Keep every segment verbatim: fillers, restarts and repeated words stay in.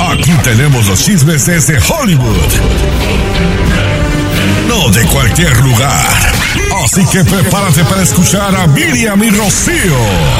Aquí tenemos los chismes desde Hollywood. No de cualquier lugar. Así que prepárate para escuchar a Miriam y Rocío.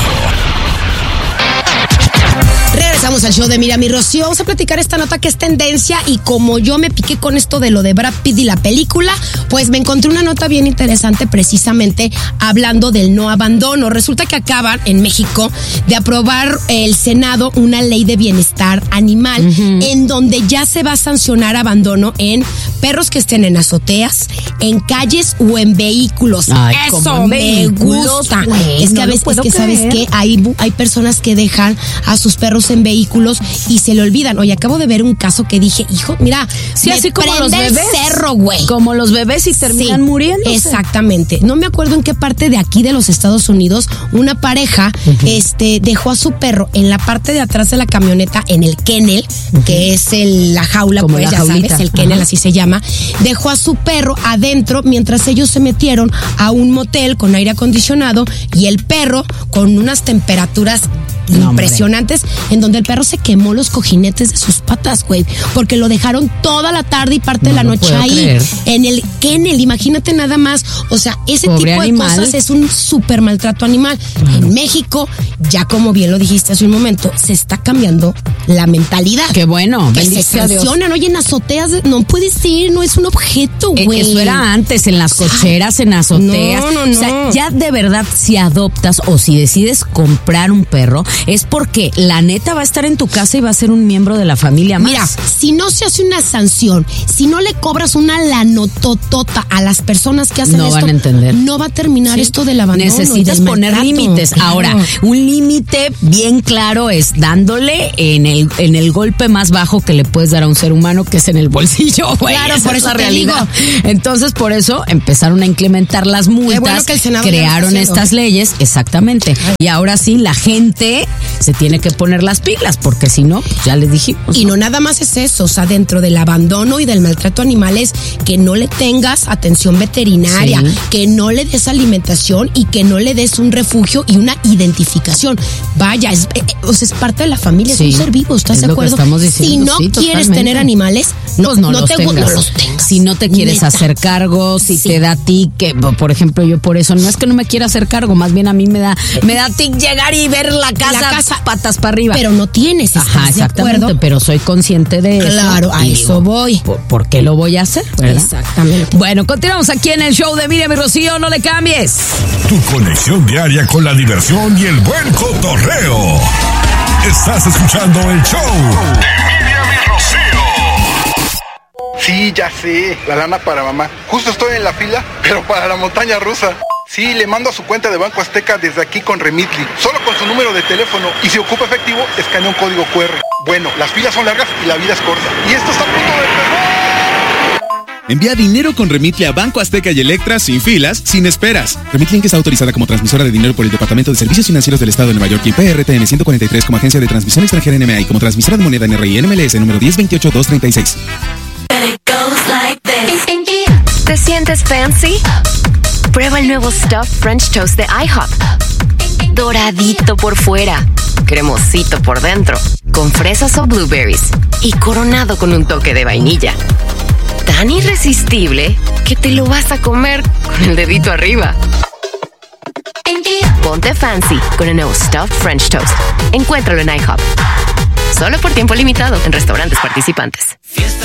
Regresamos al show de Miriam y Rocío. Vamos a platicar esta nota que es tendencia, y como yo me piqué con esto de lo de Brad Pitt y la película, pues me encontré una nota bien interesante precisamente hablando del no abandono. Resulta que acaban en México de aprobar el Senado una ley de bienestar animal, uh-huh, en donde ya se va a sancionar abandono en perros que estén en azoteas, en calles o en vehículos. Ay, eso en me vehículos, gusta. Wey, es que no a veces, es que creer. sabes que hay, hay personas que dejan a sus perros en vehículos y se le olvidan. Oye, acabo de ver un caso que dije, hijo, mira, sí, me así como los prende bebés, el cerro, güey. Como los bebés y terminan sí, muriéndose. Exactamente. No me acuerdo en qué parte de aquí de los Estados Unidos una pareja uh-huh. este dejó a su perro en la parte de atrás de la camioneta, en el kennel, uh-huh. que es el, la jaula, como pues la ya jaulita. Sabes, el kennel, uh-huh. así se llama. Dejó a su perro adentro mientras ellos se metieron a un motel con aire acondicionado y el perro con unas temperaturas no, impresionantes, hombre. En donde el perro se quemó los cojinetes de sus patas, güey, porque lo dejaron toda la tarde y parte no, de la noche ahí, creer. En el kennel. Imagínate nada más, o sea, ese Pobre tipo animal. De cosas es un súper maltrato animal. Claro. En México, ya como bien lo dijiste hace un momento, se está cambiando la mentalidad. Qué bueno, que se sancionan. Oye, en azoteas no puedes ir, no es un objeto, güey. Eh, eso era antes, en las cocheras, en azoteas. No, no, no. O sea, ya de verdad, si adoptas o si decides comprar un perro, es porque la neta va a estar en tu casa y va a ser un miembro de la familia más. Mira, si no se hace una sanción, si no le cobras una lanototota a las personas que hacen no esto, van a entender. No va a terminar sí. esto del abandono. Necesitas poner límites. Claro. Ahora, un límite bien claro es dándole en el en el golpe más bajo que le puedes dar a un ser humano, que es en el bolsillo, güey. Claro, esa por es eso la te realidad. digo. Entonces, por eso empezaron a implementar las multas. Qué bueno que el Senado crearon estas leyes, exactamente. Ay. Y ahora sí, la gente se tiene que poner las pilas, porque si no, ya les dijimos. Y no nada más es eso, o sea, dentro del abandono y del maltrato animal es que no le tengas atención veterinaria, sí. que no le des alimentación y que no le des un refugio y una identificación. Vaya, es, eh, o sea, es parte de la familia, sí. es un ser vivo, ¿estás es de lo acuerdo? Que estamos diciendo, si no sí, quieres totalmente. tener animales, no, pues no, no, los te, tengas. no los tengas. Si no te quieres Neta. hacer cargo, si sí. te da tic, que por ejemplo yo por eso, no es que no me quiera hacer cargo, más bien a mí me da me da tic llegar y ver la casa, la casa patas para arriba. Pero no tienes, ¿estás Ajá, exactamente, de acuerdo? Pero soy consciente de eso. Claro, a eso digo, voy. ¿por, ¿Por qué lo voy a hacer? ¿Verdad? Exactamente. Bueno, continuamos aquí en el show de Miriam y Rocío, no le cambies. Tu conexión diaria con la diversión y el buen cotorreo. Estás escuchando el show de Miriam y Rocío. Sí, ya sé, la lana para mamá. Justo estoy en la fila, pero para la montaña rusa. Sí, le mando a su cuenta de Banco Azteca desde aquí con Remitly, solo con su número de teléfono, y si ocupa efectivo, escanea un código cu erre. Bueno, las filas son largas y la vida es corta. Y esto está a punto de empezar. Envía dinero con Remitly a Banco Azteca y Electra sin filas, sin esperas. Remitly Inc está autorizada como transmisora de dinero por el Departamento de Servicios Financieros del Estado de Nueva York y P R T N ciento cuarenta y tres como agencia de transmisión extranjera N M A y como transmisora de moneda N R I N M L S número diez veintiocho dos treinta y seis. ¿Te sientes fancy? Prueba el nuevo Stuffed French Toast de IHOP. Doradito por fuera, cremosito por dentro, con fresas o blueberries y coronado con un toque de vainilla. Tan irresistible que te lo vas a comer con el dedito arriba. Ponte fancy con el nuevo Stuffed French Toast. Encuéntralo en IHOP. Solo por tiempo limitado en restaurantes participantes.